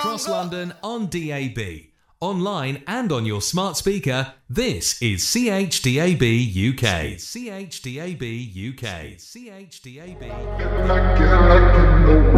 across London on DAB. Online and on your smart speaker, this is CHDAB UK. CHDAB UK. CHDAB UK.